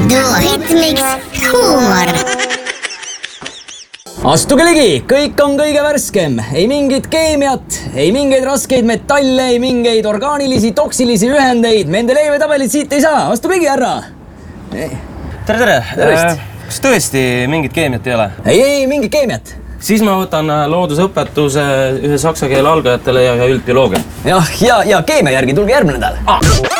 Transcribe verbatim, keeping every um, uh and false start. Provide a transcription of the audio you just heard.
Duohitmix huumor. Astuge ligi, kõik on kõige värskem. Ei mingit keemiat, ei mingeid raskeid metalle, ei mingeid orgaanilisi, toksilisi ühendeid. Mendelejevi tabelit siit ei saa. Astuge ligi, härra. Tere, tere. Tervist. Kas tõesti mingit keemiat ei ole? Ei, ei mingit keemiat. Siis ma võtan loodusõpetuse ühe saksa keele algajatele ja üldbioloogia. Jah, ja, ja keemia järgi tulge järgmine nädal. Ah.